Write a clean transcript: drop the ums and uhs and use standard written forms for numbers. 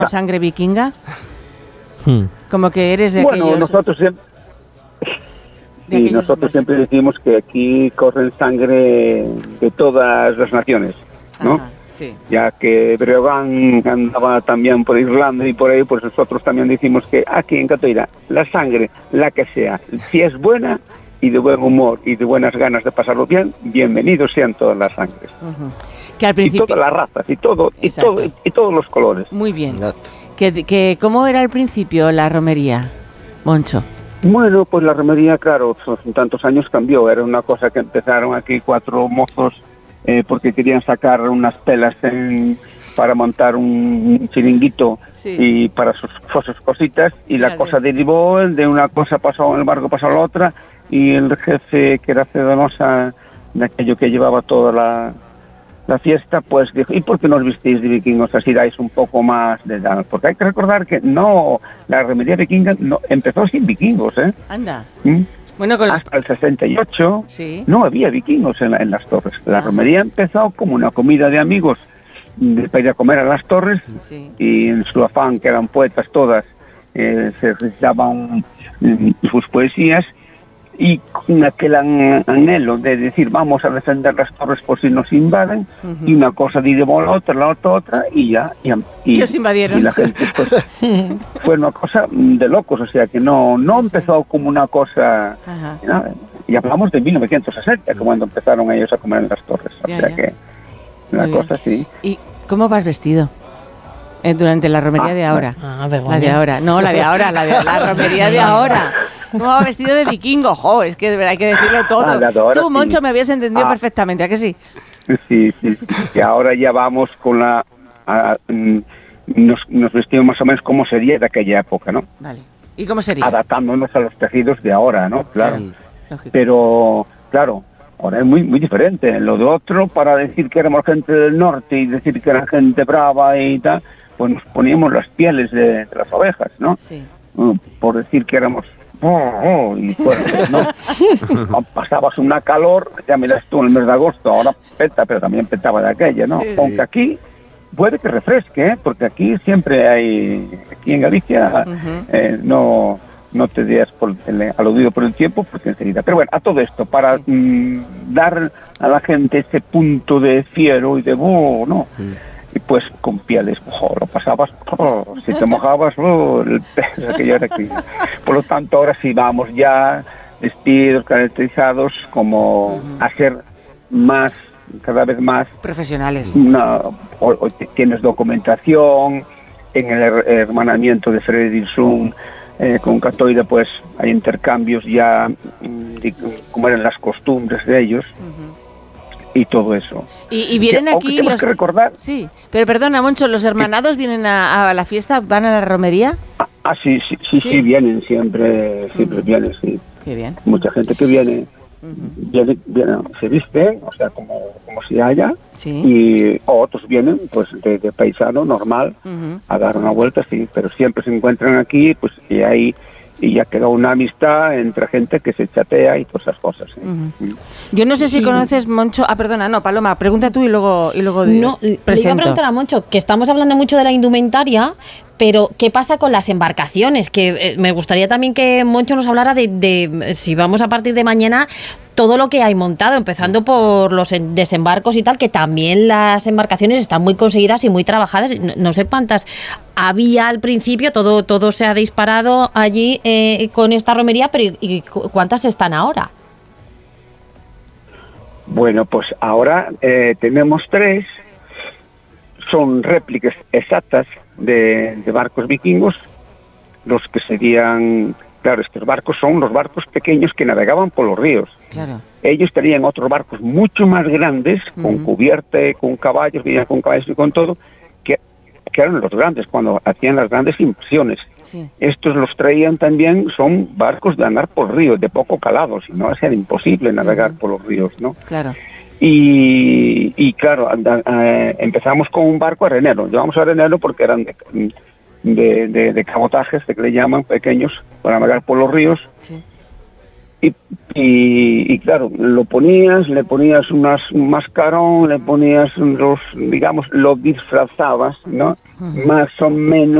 sangre vikinga? Como que eres de aquellos... Bueno, nosotros siempre decimos que aquí corre sangre de todas las naciones, ¿no? Ajá, sí. Ya que Breogán andaba también por Irlanda y por ahí, pues nosotros también decimos que aquí en Catoira, la sangre, la que sea, si es buena y de buen humor y de buenas ganas de pasarlo bien, bienvenidos sean todas las sangres. Que al principio... Y todas las razas, y todos los colores. Muy bien. Que ¿cómo era al principio la romería, Moncho? Bueno, pues la romería, claro, en tantos años cambió. Era una cosa que empezaron aquí 4 mozos porque querían sacar unas pelas para montar un chiringuito y para sus cositas, y la cosa derivó, de una cosa pasó, el barco pasó a la otra, y el jefe, que era Cedonosa, de aquello que llevaba toda la fiesta, pues dijo, ¿y por qué no os vestís de vikingos? Así dais un poco más de edad. Porque hay que recordar que la romería vikinga empezó sin vikingos, ¿eh? Anda. Bueno, hasta el 68 no había vikingos en las torres. La romería empezó como una comida de amigos para ir a comer a las torres, y en su afán, que eran poetas todas, se recitaban sus poesías, y con aquel anhelo de decir vamos a defender las torres por si nos invaden, y una cosa diremos la otra, y os invadieron. Y la gente, pues, fue una cosa de locos, o sea que no empezó como una cosa, y hablamos de 1960, cuando empezaron ellos a comer en las torres, o sea que una cosa así. ¿Y cómo vas vestido? Durante la romería de ahora. La de ahora. No, la de ahora, la romería de ahora. ¿Cómo va vestido de vikingo? Jo, es que de verdad hay que decirlo todo. Tú, Moncho, me habías entendido perfectamente, ¿a que sí? Sí. Y ahora ya vamos con nos vestimos más o menos como sería de aquella época, ¿no? Vale. ¿Y cómo sería? Adaptándonos a los tejidos de ahora, ¿no? Claro. Pero, claro, ahora es muy, muy diferente. Lo de otro, para decir que éramos gente del norte y decir que era gente brava y tal, pues nos poníamos las pieles de las ovejas, ¿no? Sí. Por decir que éramos... y fuertes, ¿no? Pasabas una calor, ya miras tú en el mes de agosto, ahora peta, pero también petaba de aquella, ¿no? Aunque aquí puede que refresque, ¿eh? Porque aquí siempre hay, aquí en Galicia, no te des aludido por el tiempo, porque enseguida. Pero bueno, a todo esto, para dar a la gente ese punto de fiero y de ¿no? Y pues con pieles, lo pasabas, si te mojabas, el pez, aquello era aquí. Por lo tanto, ahora sí vamos ya vestidos, caracterizados, como a ser más, cada vez más profesionales. O tienes documentación, en el hermanamiento de Fredriksson con Catoira, pues hay intercambios ya de cómo eran las costumbres de ellos. Y todo eso. Y vienen aquí tenemos que recordar. Sí, pero perdona, Moncho, ¿los hermanados vienen a la fiesta? ¿Van a la romería? Sí, vienen siempre vienen, sí. Qué bien. Mucha gente que viene, se viste, o sea, como si haya, y otros vienen, pues, de paisano, normal, a dar una vuelta, sí, pero siempre se encuentran aquí, pues, y ya quedó una amistad entre gente que se chatea y todas esas cosas. Yo no sé si conoces, Moncho... perdona, no, Paloma, pregunta tú y luego no, le iba a preguntar a Moncho, que estamos hablando mucho de la indumentaria, pero ¿qué pasa con las embarcaciones? Que me gustaría también que Moncho nos hablara de si vamos a partir de mañana, todo lo que hay montado, empezando por los desembarcos y tal, que también las embarcaciones están muy conseguidas y muy trabajadas. No sé cuántas había al principio, todo se ha disparado allí con esta romería, pero ¿y cuántas están ahora? Bueno, pues ahora tenemos 3, son réplicas exactas de barcos vikingos, los que serían... Claro, estos barcos son los barcos pequeños que navegaban por los ríos. Claro. Ellos tenían otros barcos mucho más grandes, con cubierta, con caballos, venían con caballos y con todo, que eran los grandes, cuando hacían las grandes invasiones. Sí. Estos los traían también, son barcos de andar por ríos, de poco calado, si no, era imposible navegar por los ríos, ¿no? Claro. Y claro, empezamos con un barco arenero. Llevamos arenero porque eran de cabotajes, que le llaman, pequeños, para navegar por los ríos. Sí. Y claro, le ponías un mascarón, le ponías lo disfrazabas, ¿no? Más o menos